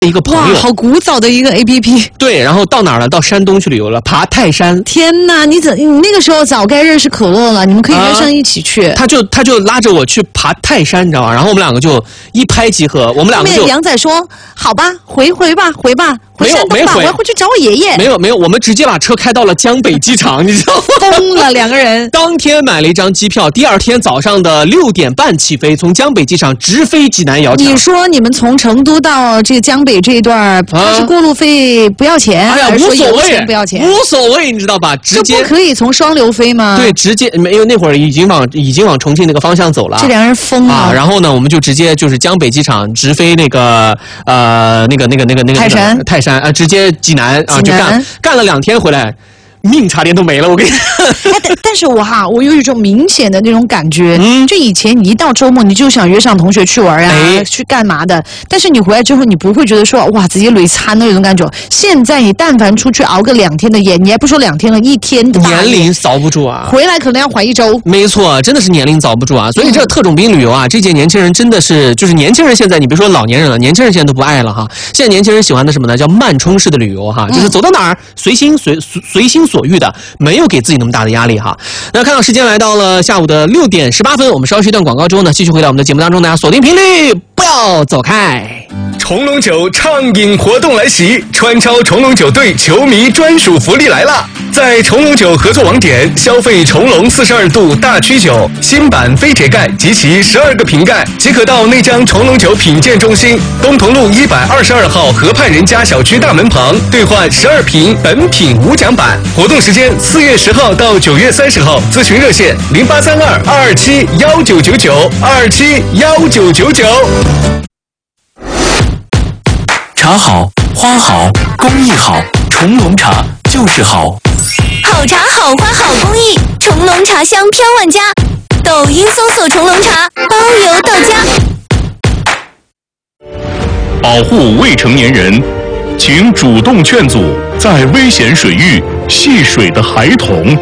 一个朋友。 哇，好古早的一个 APP。 对，然后到哪儿了？到山东去旅游了，爬泰山。 天哪，你那个时候早该认识可乐了，你们可以约上一起去。 他就拉着我去爬泰山，你知道吗？然后我们两个就一拍即合，我们两个就。 杨仔说：“好吧，回吧，回吧。” 没有， 我要回去找我爷爷。 没有，我们直接把车开到了江北机场，你知道吗？ 疯了两个人。 当天买了一张机票，第二天早上的6点半起飞，从江北机场直飞济南窑厂。 你说你们从成都到这个江北这一段，它是过路费不要钱？ 哎呀，无所谓， 不要钱， 无所谓，你知道吧？直接这不可以从双流飞吗？ 对，直接没有，那会儿已经往重庆那个方向走了。 这两人疯了啊！然后呢，我们就直接就是江北机场直飞那个泰山啊，直接济南啊，就干了2天回来。命差点都没了，我跟你说。 但是我有一种明显的那种感觉，就以前你一到周末你就想约上同学去玩呀，去干嘛的。但是你回来之后，你不会觉得说哇自己累惨的那种感觉。现在你但凡出去熬个2天的夜，你还不说2天了，1天的年龄遭不住啊， 回来可能要怀1周。 没错，真的是年龄遭不住啊。所以这特种兵旅游啊，这届年轻人真的是，就是年轻人现在你别说老年人了，年轻人现在都不爱了哈。现在年轻人喜欢的什么呢？叫慢充式的旅游哈，就是走到哪儿随心所欲的，没有给自己那么大的压力哈。那看到时间来到了下午的6点18分，我们稍息一段广告之后呢，继续回到我们的节目当中，大家锁定频率，不要走开。 重龙酒畅饮活动来袭，川超重龙酒队球迷专属福利来了！在重龙酒合作网点消费重龙42度大曲酒新版非铁盖及其12个瓶盖，即可到内江重龙酒品鉴中心东同路122号河畔人家小区大门旁兑换12瓶本品无奖版。活动时间4月10号到9月30号，咨询热线0832-227-1999 茶好，花好，工艺好，重龙茶就是好。 好茶好花好工艺，重龙茶香飘万家。抖音搜索重龙茶，包邮到家。 保护未成年人，请主动劝阻在危险水域戏水的孩童。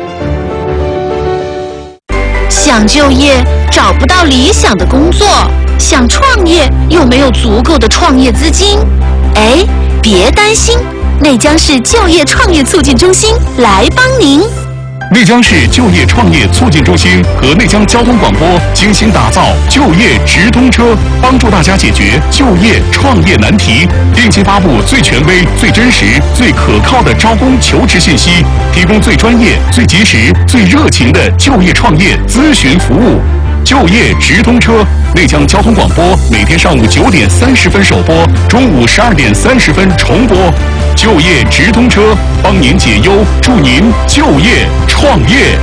想就业找不到理想的工作，想创业又没有足够的创业资金。哎，别担心，内江市就业创业促进中心来帮您。 内江市就业创业促进中心和内江交通广播精心打造就业直通车，帮助大家解决就业创业难题，定期发布最权威、最真实、最可靠的招工求职信息，提供最专业、最及时、最热情的就业创业咨询服务。就业直通车，内江交通广播每天上午9点30分首播，中午12点30分重播。就业直通车，帮您解忧，助您就业创业。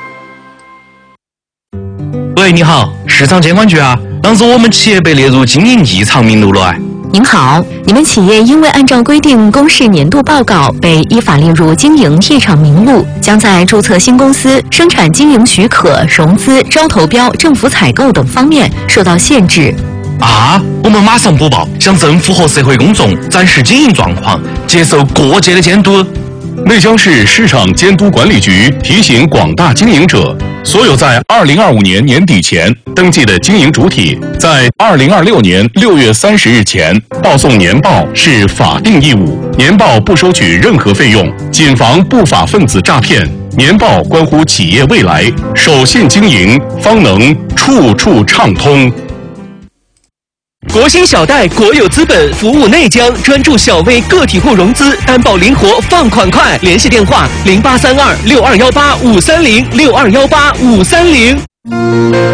喂，你好，市场监管局啊，当时我们企业被列入经营异常名录了。 您好，你们企业因为按照规定公示年度报告，被依法列入经营异常名录，将在注册新公司、生产经营许可、融资、招投标、政府采购等方面受到限制。 啊，我们马上播报，向政府和社会公众展示经营状况，接受各界的监督。 内江市市场监督管理局提醒广大经营者，所有在2025年年底前登记的经营主体，在2026年6月30日前报送年报是法定义务，年报不收取任何费用，谨防不法分子诈骗。年报关乎企业未来，守信经营，方能处处畅通。 国兴小贷国有资本服务内江，专注小微个体户融资，担保灵活，放款快。联系电话：08326218-530，6218-530。